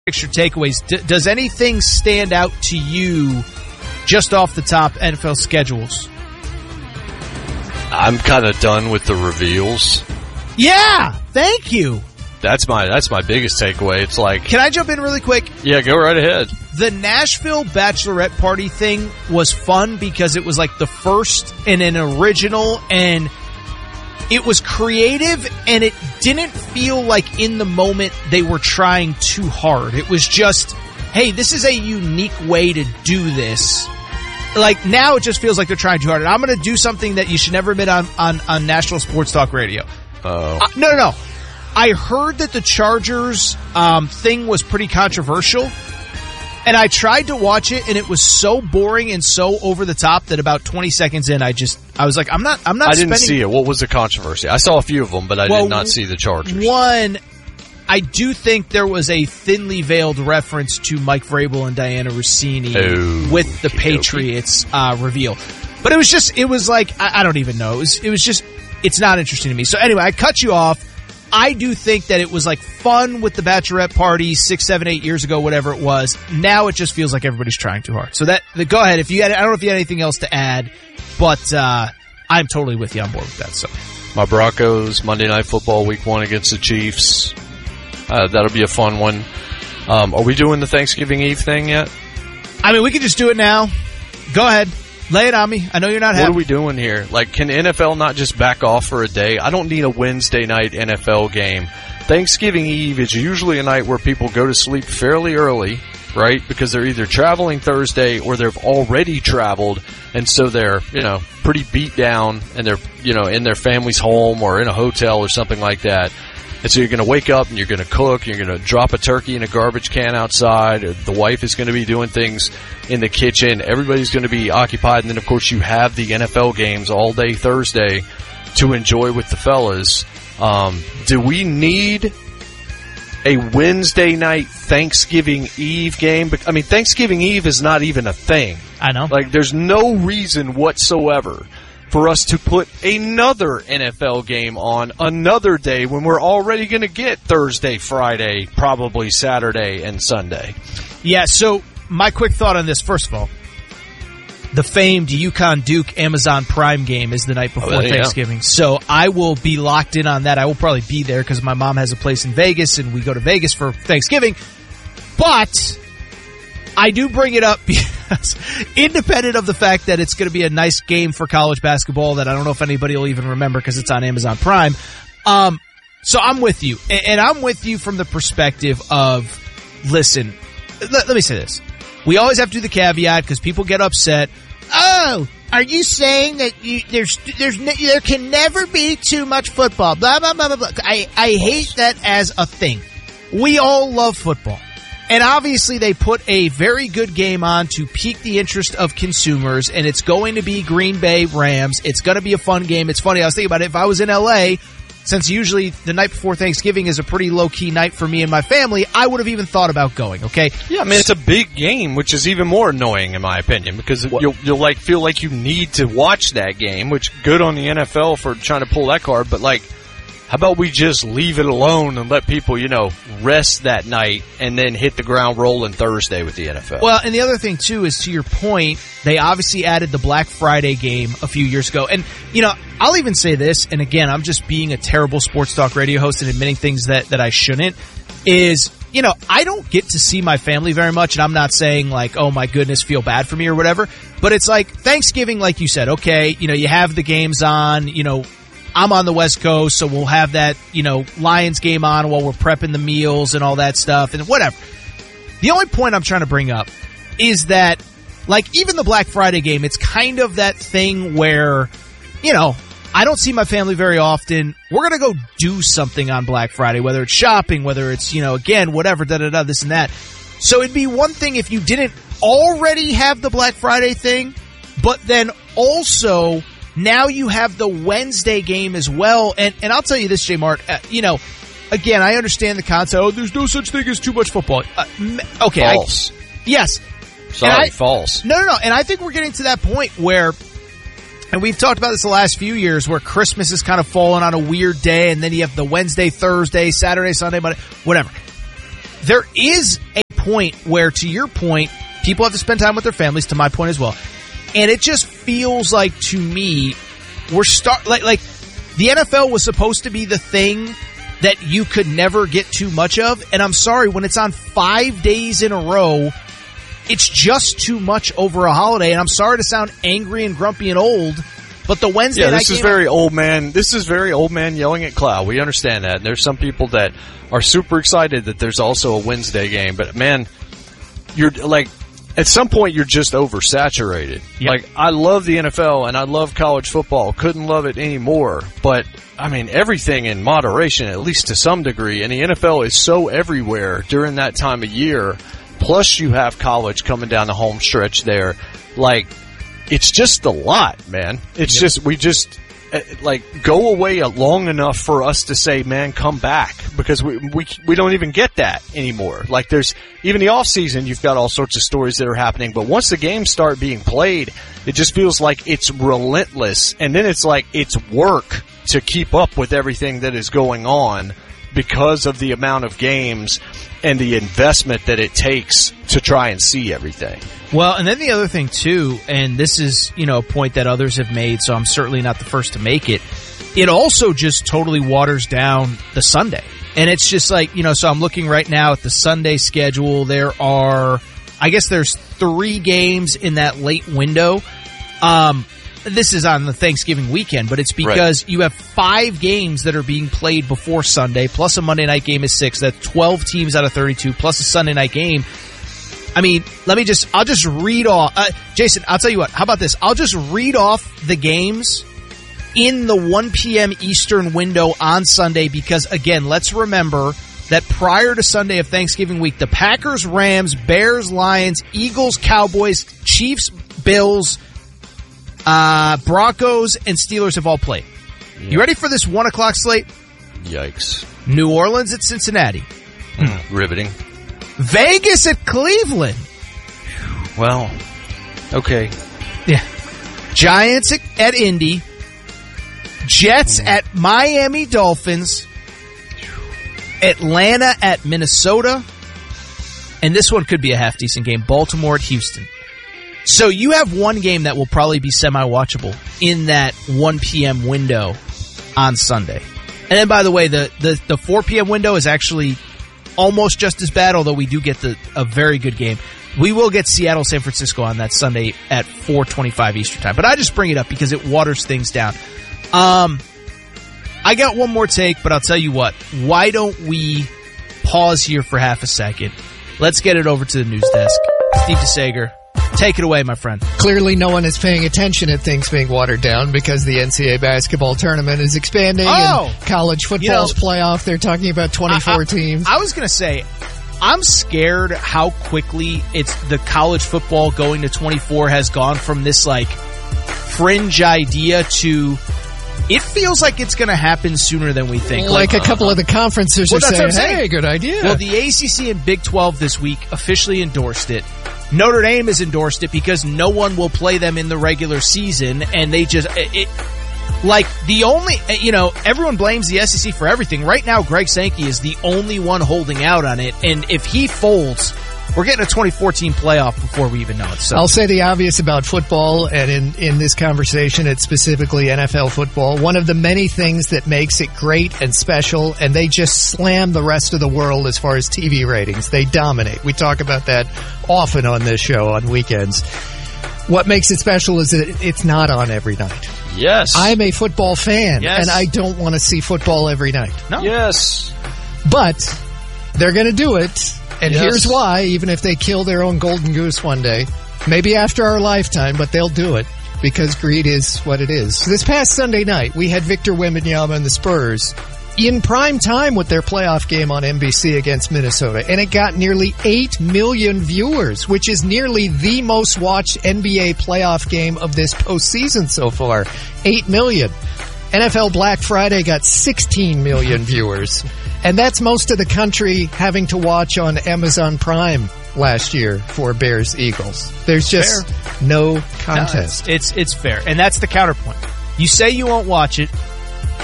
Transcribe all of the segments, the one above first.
picture takeaways. Does anything stand out to you just off the top NFL schedules? I'm kind of done with the reveals. Yeah, thank you. That's my biggest takeaway. It's like, can I jump in really quick? Yeah, go right ahead. The Nashville bachelorette party thing was fun because it was like the first and an original, and it was creative, and it didn't feel like in the moment they were trying too hard. It was just, hey, this is a unique way to do this. Like, now it just feels like they're trying too hard. And I'm going to do something that you should never admit on National Sports Talk Radio. No. I heard that the Chargers thing was pretty controversial. And I tried to watch it, and it was so boring and so over the top that about 20 seconds in, I was like, I'm not. I didn't see it. What was the controversy? I saw a few of them, but I did not see the Chargers. One, I do think there was a thinly veiled reference to Mike Vrabel and Diana Rossini with the Patriots reveal. But it was like, I don't even know. It was just, it's not interesting to me. So anyway, I cut you off. I do think that it was like fun with the bachelorette party 6, 7, 8 years ago, whatever it was. Now it just feels like everybody's trying too hard. So go ahead. I don't know if you had anything else to add, but I'm totally with you on board with that. So my Broncos, Monday Night Football, Week 1 against the Chiefs. That'll be a fun one. Are we doing the Thanksgiving Eve thing yet? I mean, we could just do it now. Go ahead. Lay it on me. I know you're not happy. What are we doing here? Like, can NFL not just back off for a day? I don't need a Wednesday night NFL game. Thanksgiving Eve is usually a night where people go to sleep fairly early, right? Because they're either traveling Thursday or they've already traveled, and so they're, pretty beat down, and they're, in their family's home or in a hotel or something like that. And so you're going to wake up and you're going to cook, you're going to drop a turkey in a garbage can outside, or the wife is going to be doing things in the kitchen, everybody's going to be occupied, and then of course you have the NFL games all day Thursday to enjoy with the fellas. Do we need a Wednesday night Thanksgiving Eve game? I mean, Thanksgiving Eve is not even a thing. I know. Like, there's no reason whatsoever for us to put another NFL game on another day when we're already going to get Thursday, Friday, probably Saturday, and Sunday. Yeah, so my quick thought on this, first of all, the famed UConn Duke Amazon Prime game is the night before Thanksgiving. Yeah. So I will be locked in on that. I will probably be there because my mom has a place in Vegas, and we go to Vegas for Thanksgiving. But I do bring it up because, independent of the fact that it's going to be a nice game for college basketball that I don't know if anybody will even remember because it's on Amazon Prime. So I'm with you. And I'm with you from the perspective of, listen, let me say this. We always have to do the caveat because people get upset. Oh, are you saying that there can never be too much football? Blah, blah, blah, blah, blah. I hate that as a thing. We all love football. And obviously they put a very good game on to pique the interest of consumers, and it's going to be Green Bay Rams. It's going to be a fun game. It's funny, I was thinking about it. If I was in L.A., since usually the night before Thanksgiving is a pretty low-key night for me and my family, I would have even thought about going, okay? Yeah, I mean, it's a big game, which is even more annoying in my opinion, because you'll like feel like you need to watch that game, which good on the NFL for trying to pull that card, but like, how about we just leave it alone and let people, rest that night and then hit the ground rolling Thursday with the NFL? Well, and the other thing, too, is to your point, they obviously added the Black Friday game a few years ago. And, I'll even say this, and again, I'm just being a terrible sports talk radio host and admitting things that I shouldn't, is, I don't get to see my family very much, and I'm not saying like, oh my goodness, feel bad for me or whatever, but it's like Thanksgiving, like you said, okay, you have the games on, I'm on the West Coast, so we'll have that, Lions game on while we're prepping the meals and all that stuff and whatever. The only point I'm trying to bring up is that, like, even the Black Friday game, it's kind of that thing where, I don't see my family very often. We're going to go do something on Black Friday, whether it's shopping, whether it's, again, whatever, this and that. So it'd be one thing if you didn't already have the Black Friday thing, but then also now you have the Wednesday game as well. And I'll tell you this, J. Mart, again, I understand the concept. Oh, there's no such thing as too much football. Okay. False. Yes. Sorry, false. No. And I think we're getting to that point where, and we've talked about this the last few years, where Christmas is kind of fallen on a weird day, and then you have the Wednesday, Thursday, Saturday, Sunday, Monday, whatever. there is a point where, to your point, people have to spend time with their families, to my point as well. And it just feels like, to me, we're like the NFL was supposed to be the thing that you could never get too much of. And I'm sorry, when it's on 5 days in a row, it's just too much over a holiday. And I'm sorry to sound angry and grumpy and old, but the Wednesday night game... This is very old man yelling at cloud. We understand that. And there's some people that are super excited that there's also a Wednesday game. But, man, you're like... At some point, you're just oversaturated. Yep. Like, I love the NFL and I love college football. Couldn't love it anymore. But, I mean, everything in moderation, at least to some degree. And the NFL is so everywhere during that time of year. Plus, you have college coming down the home stretch there. Like, it's just a lot, man. It's just, we just, like, go away long enough for us to say, man, come back. Because we don't even get that anymore. Like, there's, even the off season, you've got all sorts of stories that are happening. But once the games start being played, it just feels like it's relentless. And then it's like, it's work to keep up with everything that is going on because of the amount of games and the investment that it takes to try and see everything. Well, and then the other thing, too, and this is, a point that others have made, so I'm certainly not the first to make it, it also just totally waters down the Sunday. And it's just like, so I'm looking right now at the Sunday schedule. There's 3 games in that late window. This is on the Thanksgiving weekend, but it's because you have 5 games that are being played before Sunday, plus a Monday night game is 6. That's 12 teams out of 32, plus a Sunday night game. I mean, I'll just read off. Jason, I'll tell you what, how about this? I'll just read off the games in the 1 p.m. Eastern window on Sunday because, again, let's remember that prior to Sunday of Thanksgiving week, the Packers, Rams, Bears, Lions, Eagles, Cowboys, Chiefs, Bills, Broncos, and Steelers have all played. You ready for this 1 o'clock slate? Yikes. New Orleans at Cincinnati. Riveting. Vegas at Cleveland. Well, okay. Yeah. Giants at Indy. Jets at Miami Dolphins. Atlanta at Minnesota. And this one could be a half-decent game. Baltimore at Houston. So you have one game that will probably be semi-watchable in that 1 p.m. window on Sunday. And then, by the way, the 4 p.m. window is actually almost just as bad, although we do get a very good game. We will get Seattle, San Francisco on that Sunday at 4:25 Eastern time. But I just bring it up because it waters things down. I got one more take, but I'll tell you what. Why don't we pause here for half a second? Let's get it over to the news desk. Steve DeSager, take it away, my friend. Clearly no one is paying attention at things being watered down because the NCAA basketball tournament is expanding and college football's playoff. They're talking about 24 teams. I was going to say, I'm scared how quickly the college football going to 24 has gone from this like fringe idea to it feels like it's going to happen sooner than we think. Like a couple of the conferences are saying, hey, good idea. Well, the ACC and Big 12 this week officially endorsed it. Notre Dame has endorsed it because no one will play them in the regular season, and they just everyone blames the SEC for everything. Right now, Greg Sankey is the only one holding out on it, and if he folds, we're getting a 2014 playoff before we even know it. So I'll say the obvious about football, and in this conversation, it's specifically NFL football. One of the many things that makes it great and special, and they just slam the rest of the world as far as TV ratings. They dominate. We talk about that often on this show on weekends. What makes it special is that it's not on every night. Yes. I'm a football fan, yes. and I don't want to see football every night. No. Yes. But they're going to do it. And yes. Here's why, even if they kill their own golden goose one day, maybe after our lifetime, but they'll do it because greed is what it is. So this past Sunday night, we had Victor Wembanyama and the Spurs in prime time with their playoff game on NBC against Minnesota, and it got nearly 8 million viewers, which is nearly the most watched NBA playoff game of this postseason so far. 8 million. NFL Black Friday got 16 million viewers. And that's most of the country having to watch on Amazon Prime last year for Bears-Eagles. There's just no contest. No, it's fair. And that's the counterpoint. You say you won't watch it,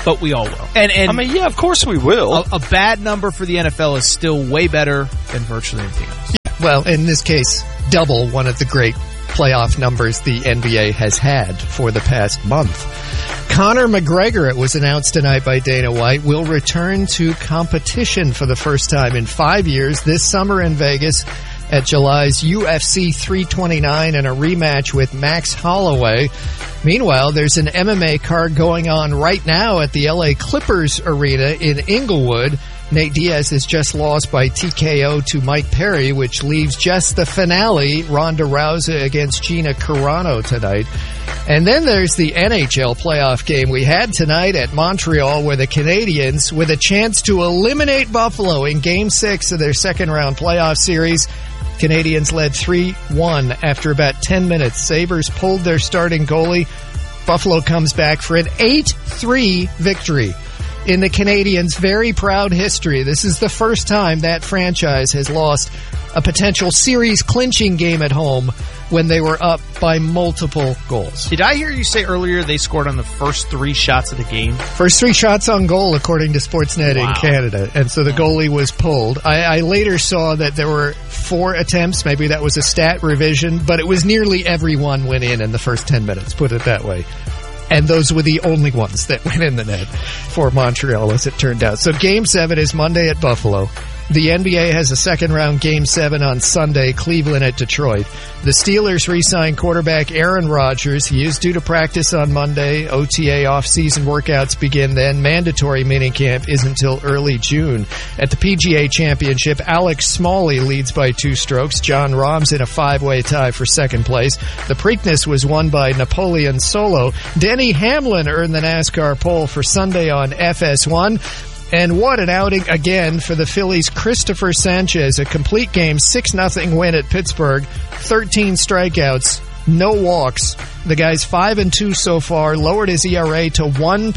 but we all will. And I mean, yeah, of course we will. A bad number for the NFL is still way better than virtually anything else. Well, in this case, double one of the great playoff numbers the NBA has had for the past month. Conor McGregor, it was announced tonight by Dana White, will return to competition for the first time in 5 years this summer in Vegas at July's UFC 329 and a rematch with Max Holloway. Meanwhile, there's an MMA card going on right now at the LA Clippers Arena in Inglewood. Nate Diaz has just lost by TKO to Mike Perry, which leaves just the finale, Ronda Rousey against Gina Carano tonight. And then there's the NHL playoff game we had tonight at Montreal, where the Canadiens, with a chance to eliminate Buffalo in Game 6 of their second-round playoff series, Canadiens led 3-1 after about 10 minutes. Sabres pulled their starting goalie. Buffalo comes back for an 8-3 victory. In the Canadiens' very proud history, this is the first time that franchise has lost a potential series-clinching game at home when they were up by multiple goals. Did I hear you say earlier they scored on the first 3 shots of the game? First 3 shots on goal, according to Sportsnet in Canada. And so the goalie was pulled. I later saw that there were 4 attempts. Maybe that was a stat revision, but it was nearly every one went in the first 10 minutes, put it that way. And those were the only ones that went in the net for Montreal, as it turned out. So Game 7 is Monday at Buffalo. The NBA has a second-round Game 7 on Sunday, Cleveland at Detroit. The Steelers re-signed quarterback Aaron Rodgers. He is due to practice on Monday. OTA off-season workouts begin then. Mandatory minicamp is until early June. At the PGA Championship, Alex Smalley leads by 2 strokes. John Rahm's in a 5-way tie for second place. The Preakness was won by Napoleon Solo. Denny Hamlin earned the NASCAR pole for Sunday on FS1. And what an outing again for the Phillies' Christopher Sanchez. A complete game, 6-0 win at Pittsburgh, 13 strikeouts, no walks. The guy's 5-2 so far, lowered his ERA to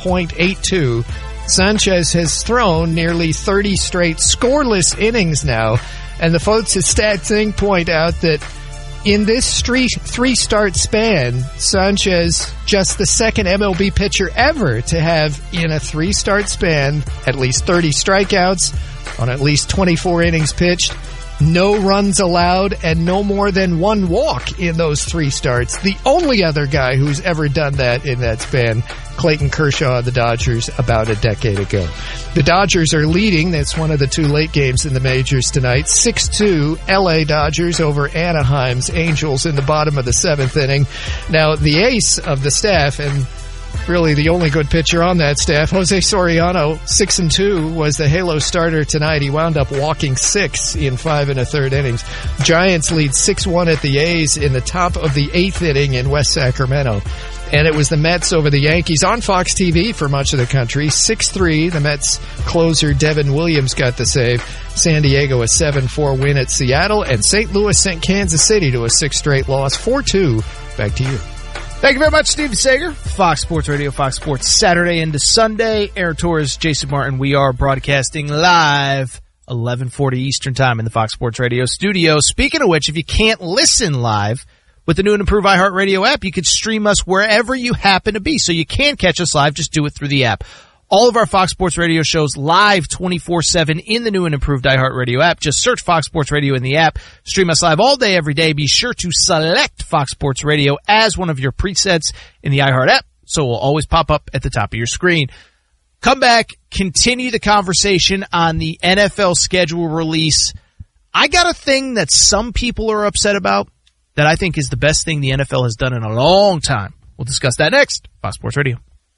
1.82. Sanchez has thrown nearly 30 straight scoreless innings now. And the folks at StatThing point out that in this 3-start span, Sanchez, just the second MLB pitcher ever to have, in a 3-start span, at least 30 strikeouts on at least 24 innings pitched, no runs allowed, and no more than 1 walk in those 3 starts. The only other guy who's ever done that in that span, Clayton Kershaw of the Dodgers, about a decade ago. The Dodgers are leading. That's one of the 2 late games in the majors tonight. 6-2 LA Dodgers over Anaheim's Angels in the bottom of the 7th inning. Now, the ace of the staff, and really the only good pitcher on that staff, Jose Soriano, 6-2, was the halo starter tonight. He wound up walking 6 in 5 1/3 innings. Giants lead 6-1 at the A's in the top of the 8th inning in West Sacramento. And it was the Mets over the Yankees on Fox TV for much of the country. 6-3, the Mets closer Devin Williams got the save. San Diego a 7-4 win at Seattle. And St. Louis sent Kansas City to a 6th straight loss, 4-2. Back to you. Thank you very much, Steve Sager. Fox Sports Radio, Fox Sports Saturday into Sunday. Aaron Torres, Jason Martin. We are broadcasting live 11:40 Eastern Time in the Fox Sports Radio studio. Speaking of which, if you can't listen live with the new and improved iHeartRadio app, you could stream us wherever you happen to be. So you can catch us live. Just do it through the app. All of our Fox Sports Radio shows live 24/7 in the new and improved iHeartRadio app. Just search Fox Sports Radio in the app. Stream us live all day, every day. Be sure to select Fox Sports Radio as one of your presets in the iHeart app, so it will always pop up at the top of your screen. Come back, continue the conversation on the NFL schedule release. I got a thing that some people are upset about that I think is the best thing the NFL has done in a long time. We'll discuss that next. Fox Sports Radio.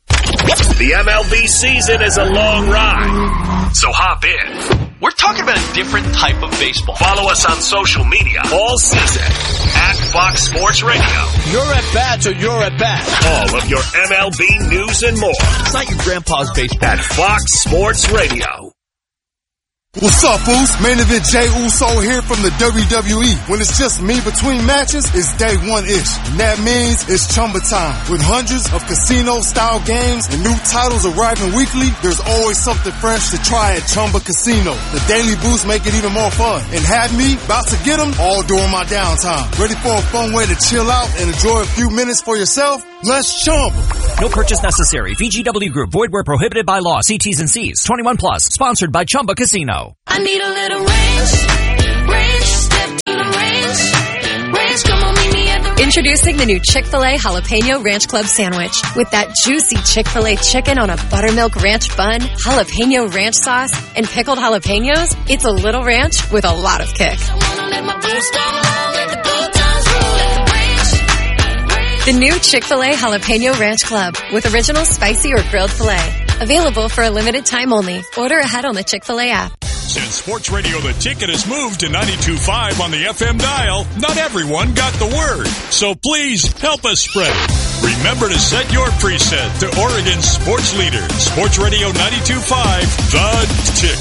The MLB season is a long ride, so hop in. We're talking about a different type of baseball. Follow us on social media all season at Fox Sports Radio. You're at bat, so you're at bat. All of your MLB news and more. It's not your grandpa's baseball. At Fox Sports Radio. What's up, fools? Main event Jey Uso here from the WWE. When it's just me between matches, it's day one-ish. And that means it's Chumba time. With hundreds of casino-style games and new titles arriving weekly, there's always something fresh to try at Chumba Casino. The daily boosts make it even more fun. And have me about to get them all during my downtime. Ready for a fun way to chill out and enjoy a few minutes for yourself? Let's Chumba. No purchase necessary. VGW Group. Void where prohibited by law. See T's and C's. 21 plus. Sponsored by Chumba Casino. I need a little range. Step to the range. Come on, meet me at the... Introducing the new Chick-fil-A Jalapeno Ranch Club Sandwich. With that juicy Chick-fil-A chicken on a buttermilk ranch bun, jalapeno ranch sauce, and pickled jalapenos, it's a little ranch with a lot of kick. The new Chick-fil-A Jalapeno Ranch Club with original spicy or grilled filet. Available for a limited time only. Order ahead on the Chick-fil-A app. Since Sports Radio The Ticket has moved to 92.5 on the FM dial, not everyone got the word. So please help us spread it. Remember to set your preset to Oregon's sports leader, Sports Radio 92.5, The Ticket.